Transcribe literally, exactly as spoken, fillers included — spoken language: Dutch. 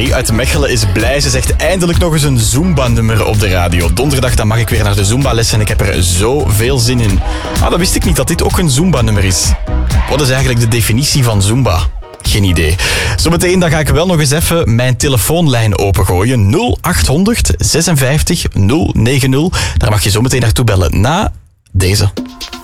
Marie uit Mechelen is blij. Ze zegt eindelijk nog eens een Zumba-nummer op de radio. Donderdag dan mag ik weer naar de Zumba-les en ik heb er zoveel zin in. Ah, dat wist ik niet, dat dit ook een Zumba-nummer is. Wat is eigenlijk de definitie van Zumba? Geen idee. Zometeen dan ga ik wel nog eens even mijn telefoonlijn opengooien. nul achthonderd zesenvijftig nul negentig. Daar mag je zometeen naartoe bellen na deze.